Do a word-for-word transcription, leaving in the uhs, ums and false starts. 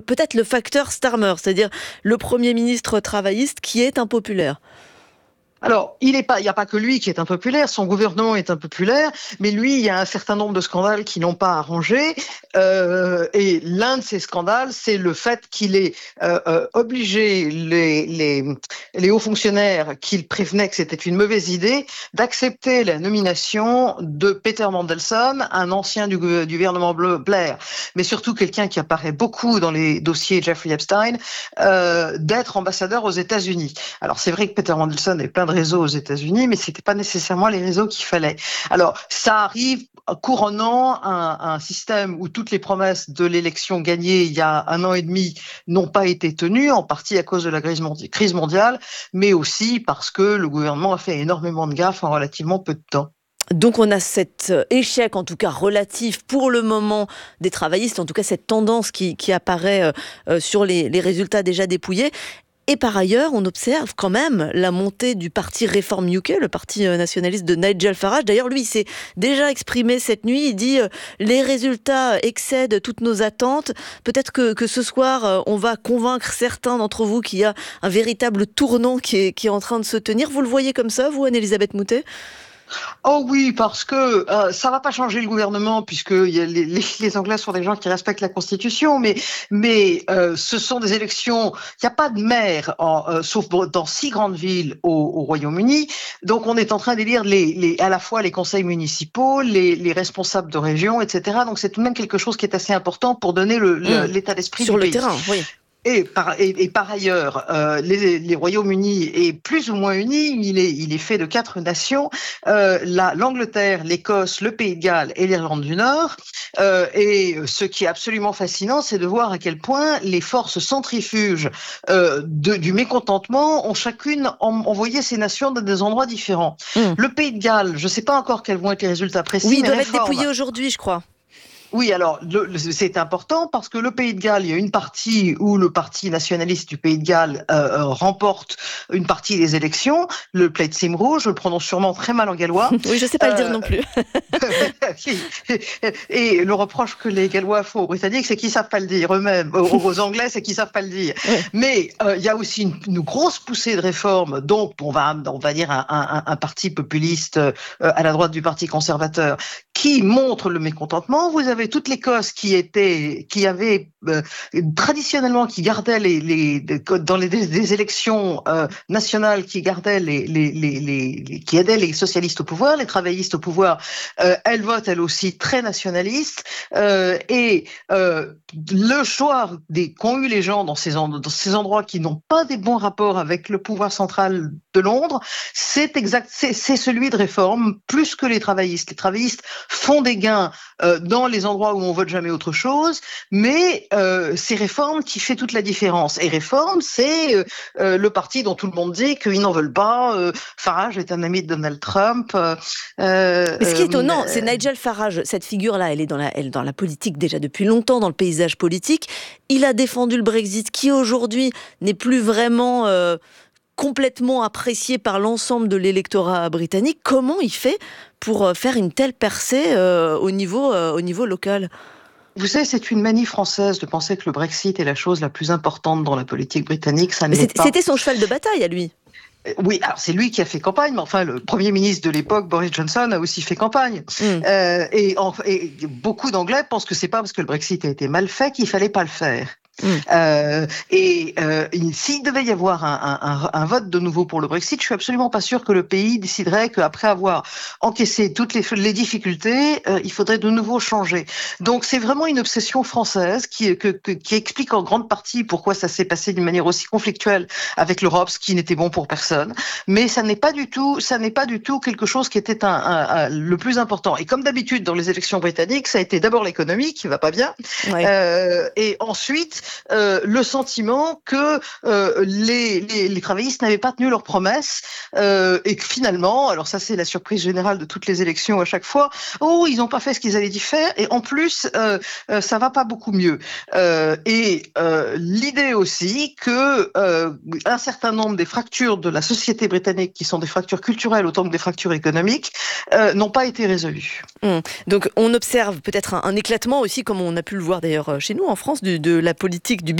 peut-être le facteur Starmer, c'est-à-dire le Premier ministre travailliste qui est impopulaire. Alors, il est pas, il n'y a pas que lui qui est impopulaire, son gouvernement est impopulaire, mais lui, il y a un certain nombre de scandales qui n'ont pas arrangé. Euh, et l'un de ces scandales, c'est le fait qu'il ait euh, euh, obligé les, les, les hauts fonctionnaires qu'il prévenait que c'était une mauvaise idée d'accepter la nomination de Peter Mandelson, un ancien du, du gouvernement Blair, mais surtout quelqu'un qui apparaît beaucoup dans les dossiers Jeffrey Epstein, euh, d'être ambassadeur aux États-Unis. Alors, c'est vrai que Peter Mandelson est plein de réseaux aux États-Unis, mais c'était pas nécessairement les réseaux qu'il fallait. Alors, ça arrive couronnant un, un système où toutes les promesses de l'élection gagnée il y a un an et demi n'ont pas été tenues, en partie à cause de la crise mondiale, mais aussi parce que le gouvernement a fait énormément de gaffes en relativement peu de temps. Donc on a cet échec, en tout cas relatif pour le moment, des travaillistes, en tout cas cette tendance qui, qui apparaît euh, sur les, les résultats déjà dépouillés. Et par ailleurs, on observe quand même la montée du parti Reform U K, le parti nationaliste de Nigel Farage. D'ailleurs, lui, il s'est déjà exprimé cette nuit. Il dit euh, « Les résultats excèdent toutes nos attentes. Peut-être que, que ce soir, euh, on va convaincre certains d'entre vous qu'il y a un véritable tournant qui est, qui est en train de se tenir. » Vous le voyez comme ça, vous, Anne-Elisabeth Moutet ? Oh oui, parce que euh, ça va pas changer le gouvernement, puisque y a les, les, les Anglais sont des gens qui respectent la Constitution, mais mais euh, ce sont des élections. Il n'y a pas de maire, en, euh, sauf dans six grandes villes au, au Royaume-Uni. Donc on est en train d'élire les, les à la fois les conseils municipaux, les, les responsables de région, et cetera. Donc c'est tout de même quelque chose qui est assez important pour donner le, le, mmh. l'état d'esprit sur du le pays. terrain, oui. Et par, et, et par ailleurs, euh, les, les Royaumes-Unis est plus ou moins unis. Il est, il est fait de quatre nations euh, la, l'Angleterre, l'Écosse, le Pays de Galles et l'Irlande du Nord. Euh, et ce qui est absolument fascinant, c'est de voir à quel point les forces centrifuges euh, de, du mécontentement ont chacune envoyé ces nations dans des endroits différents. Mmh. Le Pays de Galles, je ne sais pas encore quels vont être les résultats précis. Oui, ils mais doivent réforme. être dépouillés aujourd'hui, je crois. Oui, alors le, le, c'est important parce que le Pays de Galles, il y a une partie où le parti nationaliste du Pays de Galles euh, euh, remporte une partie des élections, le Plaid Cymru, je le prononce sûrement très mal en gallois. Oui, je sais pas euh... le dire non plus. Et le reproche que les Gallois font aux Britanniques, c'est qu'ils savent pas le dire eux-mêmes. Aux, aux Anglais, c'est qu'ils savent pas le dire. Oui. Mais euh, il y a aussi une, une grosse poussée de réformes, donc on va, on va dire un, un, un parti populiste euh, à la droite du Parti conservateur qui montre le mécontentement. Vous avez toute l'Écosse qui était, qui avait euh, traditionnellement qui gardait les, les dans les des élections euh, nationales qui gardaient les, les, les, les qui aidaient les socialistes au pouvoir, les travaillistes au pouvoir. Euh, elle vote elle aussi très nationaliste euh, et euh, le choix des qu'ont eu les gens dans ces en, dans ces endroits qui n'ont pas des bons rapports avec le pouvoir central de Londres, c'est exact, c'est, c'est celui de réforme plus que les travaillistes. Les travaillistes font des gains euh, dans les endroits où on vote jamais autre chose, mais euh, c'est Réforme qui fait toute la différence. Et Réforme, c'est euh, euh, le parti dont tout le monde dit qu'ils n'en veulent pas. Euh, Farage est un ami de Donald Trump. Euh, mais ce qui est étonnant, euh, c'est Nigel Farage. Cette figure-là, elle est dans la, elle, dans la politique déjà depuis longtemps, dans le paysage politique. Il a défendu le Brexit, qui aujourd'hui n'est plus vraiment euh, complètement apprécié par l'ensemble de l'électorat britannique. Comment il fait pour faire une telle percée euh, au niveau, euh, au niveau local ? Vous savez, c'est une manie française de penser que le Brexit est la chose la plus importante dans la politique britannique. Ça ne l'est pas. C'était son cheval de bataille à lui. Oui, alors c'est lui qui a fait campagne, mais enfin le Premier ministre de l'époque, Boris Johnson, a aussi fait campagne. Mmh. Euh, et, en, et beaucoup d'Anglais pensent que c'est pas parce que le Brexit a été mal fait qu'il fallait pas le faire. Mmh. Euh, et euh, s'il devait y avoir un, un, un, un vote de nouveau pour le Brexit, je suis absolument pas sûr que le pays déciderait qu'après avoir encaissé toutes les, les difficultés, euh, il faudrait de nouveau changer. Donc c'est vraiment une obsession française qui, que, que, qui explique en grande partie pourquoi ça s'est passé d'une manière aussi conflictuelle avec l'Europe, ce qui n'était bon pour personne. Mais ça n'est pas du tout, ça n'est pas du tout quelque chose qui était un, un, un, le plus important. Et comme d'habitude dans les élections britanniques, ça a été d'abord l'économie qui va pas bien, ouais. euh, et ensuite Euh, le sentiment que euh, les, les, les travaillistes n'avaient pas tenu leurs promesses euh, et que finalement, alors ça c'est la surprise générale de toutes les élections à chaque fois, oh ils n'ont pas fait ce qu'ils avaient dit faire et en plus euh, euh, ça va pas beaucoup mieux. Euh, et euh, l'idée aussi que euh, un certain nombre des fractures de la société britannique, qui sont des fractures culturelles autant que des fractures économiques, euh, n'ont pas été résolues. Mmh. Donc on observe peut-être un, un éclatement aussi, comme on a pu le voir d'ailleurs chez nous en France, de, de la politique du